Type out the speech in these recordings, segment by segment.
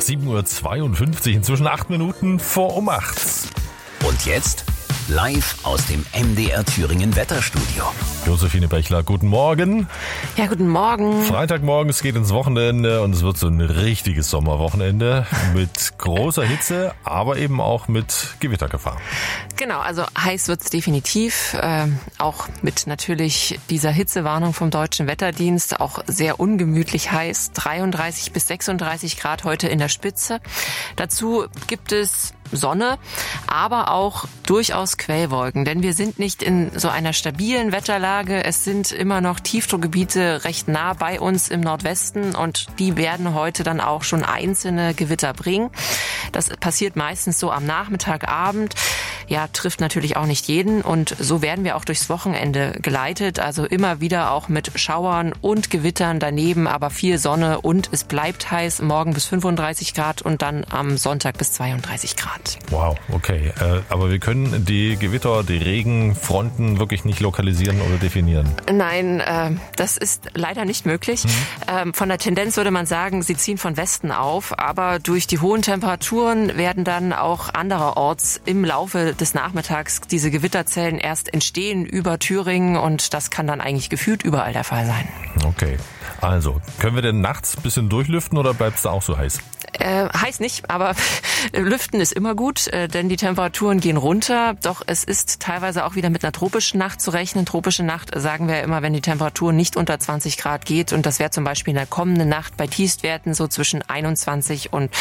7:52 Uhr, inzwischen 8 Minuten vor um 8. Und jetzt live aus dem MDR Thüringen Wetterstudio. Josephine Bechler, guten Morgen. Ja, guten Morgen. Freitagmorgen, es geht ins Wochenende und es wird so ein richtiges Sommerwochenende mit großer Hitze, aber eben auch mit Gewittergefahr. Genau, also heiß wird's definitiv, auch mit natürlich dieser Hitzewarnung vom Deutschen Wetterdienst, auch sehr ungemütlich heiß, 33 bis 36 Grad heute in der Spitze. Dazu gibt es Sonne, aber auch durchaus Quellwolken, denn wir sind nicht in so einer stabilen Wetterlage. Es sind immer noch Tiefdruckgebiete recht nah bei uns im Nordwesten und die werden heute dann auch schon einzelne Gewitter bringen. Das passiert meistens so am Nachmittag, Abend. Ja, trifft natürlich auch nicht jeden und so werden wir auch durchs Wochenende geleitet. Also immer wieder auch mit Schauern und Gewittern daneben, aber viel Sonne und es bleibt heiß. Morgen bis 35 Grad und dann am Sonntag bis 32 Grad. Wow, okay. Aber wir können die Gewitter, die Regenfronten wirklich nicht lokalisieren oder definieren? Nein, das ist leider nicht möglich. Von der Tendenz würde man sagen, sie ziehen von Westen auf, aber durch die hohen Temperaturen werden dann auch andererorts im Laufe des Nachmittags diese Gewitterzellen erst entstehen über Thüringen und das kann dann eigentlich gefühlt überall der Fall sein. Okay, also können wir denn nachts ein bisschen durchlüften oder bleibt es da auch so heiß? Heiß nicht, aber lüften ist immer gut, denn die Temperaturen gehen runter. Doch es ist teilweise auch wieder mit einer tropischen Nacht zu rechnen. Tropische Nacht sagen wir immer, wenn die Temperatur nicht unter 20 Grad geht. Und das wäre zum Beispiel in der kommenden Nacht bei Tiefstwerten so zwischen 21 und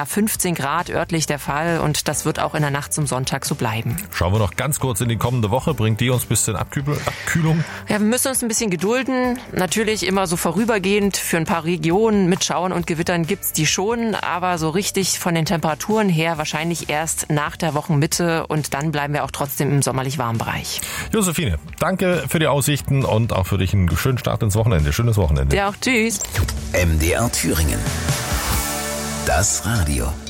15 Grad örtlich der Fall. Und das wird auch in der Nacht zum Sonntag so bleiben. Schauen wir noch ganz kurz in die kommende Woche. Bringt die uns ein bisschen Abkühlung? Ja, wir müssen uns ein bisschen gedulden. Natürlich immer so vorübergehend. Für ein paar Regionen mit Schauern und Gewittern gibt's die schon. Aber so richtig von den Temperaturen her wahrscheinlich erst nach der Wochenmitte und dann bleiben wir auch trotzdem im sommerlich warmen Bereich. Josephine, danke für die Aussichten und auch für dich einen schönen Start ins Wochenende. Schönes Wochenende. Ja, auch tschüss. MDR Thüringen. Das Radio.